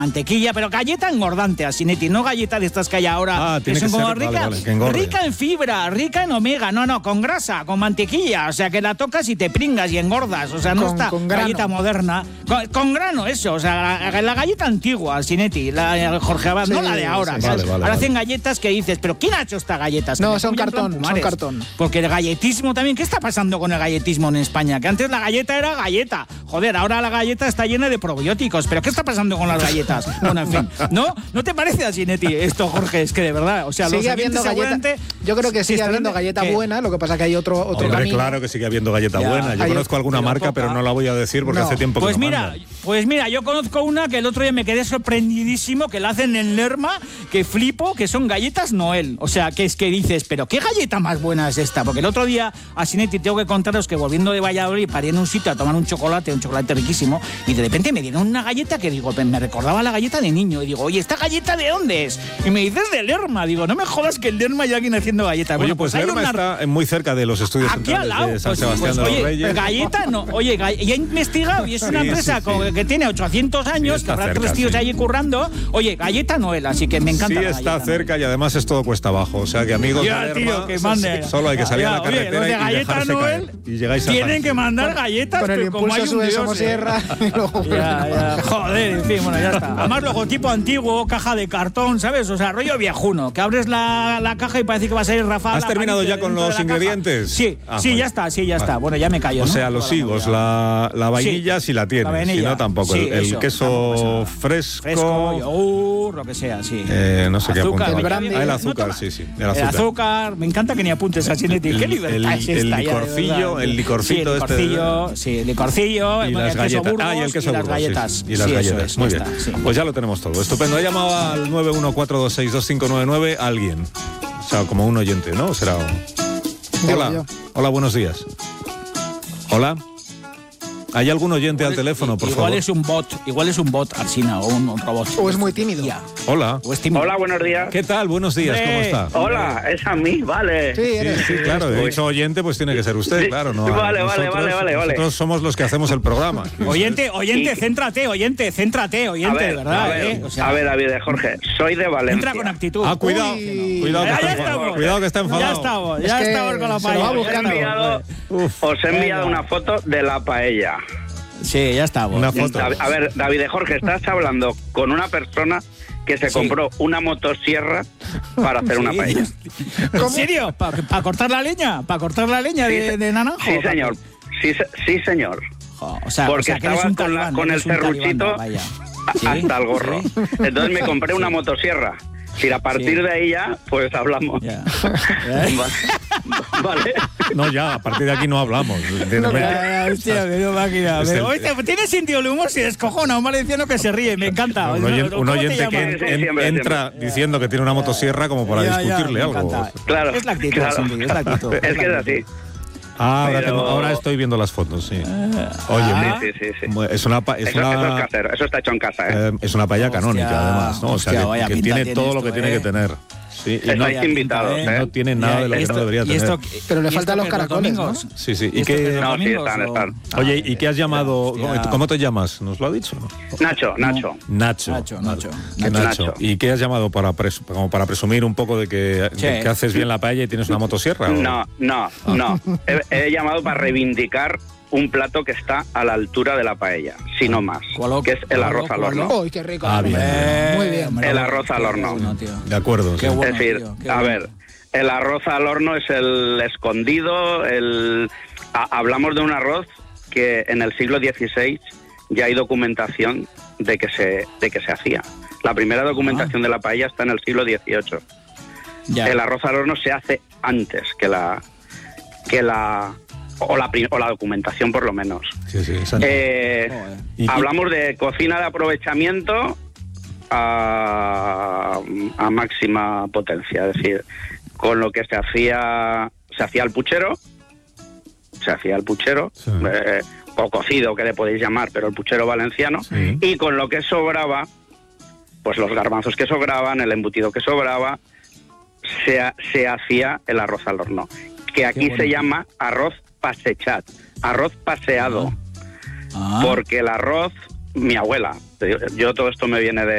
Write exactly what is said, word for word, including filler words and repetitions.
mantequilla, pero galleta engordante, Asinetti, no galleta de estas que hay ahora, Ah, que tiene son que como ser, rica, vale, vale, que engorde. rica en fibra, rica en omega, no, no, con grasa, con mantequilla, o sea, que la tocas y te pringas y engordas, o sea, no Con- está con grano. galleta moderna, con, con grano, eso, o sea, la, la galleta antigua, Asinetti, la Jorge Abad, Sí, no la de ahora, sí, ¿sabes? vale, vale, ahora vale. hacen galletas que dices, pero ¿quién ha hecho estas galletas? No, Que son me cartón, plan son Pumares. cartón. Porque el galletismo también, ¿qué está pasando con el galletismo en España? Que antes la galleta era galleta, joder, ahora la galleta está llena de probióticos, pero ¿qué está pasando con las galletas? Bueno, en fin, ¿no? ¿No te parece, Asinetti, esto, Jorge? Es que de verdad, o sea, los Sigue habiendo oyentes galleta. seguramente- Yo creo que Sí, sigue estarán habiendo de- galleta ¿qué? buena, lo que pasa que hay otro, otro Hombre, camino. claro que sigue habiendo galleta Ya. buena. Yo Hay- conozco alguna pero marca, poca. pero no la voy a decir porque No. hace tiempo Pues que no mira, mandan. pues mira, yo conozco una que el otro día me quedé sorprendidísimo, que la hacen en Lerma, que flipo, que son galletas Noel. O sea, que es que dices, pero ¿qué galleta más buena es esta? Porque el otro día, Asinetti, tengo que contaros que volviendo de Valladolid paré en un sitio a tomar un chocolate, un chocolate riquísimo, y de repente me dieron una galleta que digo, me recordaba la galleta de niño. Y digo, oye, ¿esta galleta de dónde es? Y me dices de Lerma. Digo, no me jodas que en Lerma hay alguien haciendo galletas. Oye, Bueno, pues hay Lerma una- está muy cerca de los estudios Aquí al centrales lado, de San pues, Sebastián pues, de los oye, Reyes. galleta no, oye, ga- ya he investigado y es una Sí, empresa sí, con- sí. que tiene ochocientos años, Sí, que está habrá cerca, tres tíos sí. allí currando, oye, galleta Noel, así que me encanta Sí, la está galleta cerca y además es todo cuesta abajo. O sea que amigos Ya, de tío, Lerma, que mande. solo hay que salir Ya, a la oye, carretera los de y galleta dejarse Noel caer. Y llegáis a tienen San- que mandar galletas, Con el pero como hay impulso un sube dios, Somosierra eh. y luego... Ya, ya, joder, en fin, bueno, ya está. Además, logotipo antiguo, caja de cartón, ¿sabes? O sea, rollo viejuno, que abres la, la caja y parece que va a salir Rafael. ¿Has terminado ya con los ingredientes? Sí, Ah, sí, joder. ya está, sí, ya está. Vale. Bueno, ya me callo, O ¿no? sea, los Toda la higos, movida. la, la vainilla Sí, si la tienes, la vainilla. si no tampoco. Sí, el el eso, queso tampoco pasa fresco, Fresco, yogur, lo que sea, sí. eh, no sé qué Azúcar, apuntaba. el brandy. Ah, el ¿no azúcar, toma? sí, sí. El El azúcar. azúcar, me encanta que ni apuntes a Asinetti. El- ¿Qué libertad el- es el esta ya, de licorcillo, verdad? el licorcito sí, el este de- licorcillo, sí, el licorcillo, Y el las queso galletas. Burgos Ah, y el queso y las Burgos, sí, galletas. sí. Y las Sí, eso galletas. es, Muy ya bien. está, sí. Pues ya lo tenemos todo. Estupendo. Ha llamado al nueve uno cuatro dos seis dos cinco nueve nueve alguien. O sea, como un oyente, ¿no? Será. Yo, Hola. yo. Hola, buenos días. Hola. ¿Hay algún oyente al teléfono, por igual favor? es un bot, igual es un bot, Alsina, o un, un robot. O es muy tímido. Ya. Hola. O es tímido. Hola, buenos días. ¿Qué tal? Buenos días, ¿cómo Eh, está? Hola, es a mí, vale. Sí, Sí, eres. sí, claro, he Uy. dicho oyente, pues tiene que ser usted, Sí. claro, ¿no? Vale, vale, Nosotros- vale, vale, vale. Nosotros somos los que hacemos el programa. Oyente, oyente, Y- céntrate, oyente, céntrate, A oyente, ver, de verdad, a ver, ¿eh? O sea, a ver, David de Jorge, soy de Valencia. entra con actitud. Ah, cuidado, Uy. cuidado, que Ya, está ya enfadado. estamos. Cuidado que está enfadado. Ya estamos, Es ya que estamos con la se lo va paella. Os he ya buscando. enviado, Uf. os he enviado Venga. una foto de la paella. Sí, ya estamos. Una ya foto. estamos. A ver, David de Jorge, estás hablando con una persona que se Sí. compró una motosierra para hacer una Sí. paella. ¿En serio? ¿Para cortar la leña? ¿Para cortar la leña Sí, de, se- de naranjo? Sí, señor. Sí, se- sí, señor. Jo, o sea, Porque o sea, que eres estaba un con, la- talibán, con el eres un talibán, serruchito vaya. a- Sí, hasta el gorro. sí. Entonces me compré una motosierra. Si a partir Sí. de ahí ya, pues hablamos. Ya. Va- Vale. No, ya, a partir de aquí no hablamos. entiéndeme. Ya, ya, hostia, menudo máquina. Es Pero, el- hostia, tiene sentido el humor si descojona, un valenciano que se ríe, me encanta. Un oyen- un ¿Cómo te oyente que llamas? en- Sí, sí, en- siempre, entra siempre. diciendo que tiene una motosierra como para Ya, ya, discutirle me algo. encanta. Claro, Es la actitud, claro. Cindy, es la actitud. Es que es la así. actitud. Ah, ahora, Pero- tengo- ahora estoy viendo las fotos, sí. Oye, Ah. Sí, sí, sí, sí. mu- es una, pa- es Eso, eso es una, casero, eso está hecho en casa, ¿eh? eh, es una paella Hostia, canónica, además, ¿no? O sea, hostia, que- vaya que, pinta tiene tiene todo lo esto, que tiene ¿eh? que tener. Sí, y Estáis no, Vaya invitados, pinta, ¿eh? no tiene nada de lo Y que esto- no debería y tener. esto- Pero le ¿y faltan esto los qué, caracoles, domingos? ¿no? Sí, sí. ¿Y esto qué- qué, los No, sí, domingos, están, o- están. Oye, ¿y qué has llamado? Hostia. ¿Cómo te llamas? ¿Nos lo ha dicho? Nacho, Nacho. Nacho. Nacho, Nacho. ¿Qué Nacho. Nacho? ¿Y qué has llamado para pres- como para presumir un poco de que, Sí. de que haces bien la paella y tienes una motosierra? ¿o? No, no, no. He, he llamado para reivindicar un plato que está a la altura de la paella, si no más, ¿Cuál- que es el cuál- arroz al cuál- horno. Uy, qué rico. Ah, hombre. bien. Eh, Muy bien. hombre, El arroz al qué horno. bueno, tío. De acuerdo. Qué sí. bueno. Es decir, tío, qué a bueno. ver, el arroz al horno es el escondido, el a- hablamos de un arroz que en el siglo dieciséis ya hay documentación de que se de que se hacía. La primera documentación de la paella está en el siglo dieciocho. Ya. El arroz al horno se hace antes que la que la o la pri- o la documentación por lo menos. Sí, sí, esa- Eh, Joder. ¿Y qué- hablamos de cocina de aprovechamiento a, a máxima potencia, es decir, con lo que se hacía se hacía el puchero, se hacía el puchero, Sí. eh, o cocido que le podéis llamar, pero el puchero valenciano, Sí. y con lo que sobraba, pues los garbanzos que sobraban, el embutido que sobraba, se, ha- se hacía el arroz al horno, que aquí bonito. se llama arroz pasechat, arroz paseado, Ah. porque el arroz, mi abuela, yo todo esto me viene de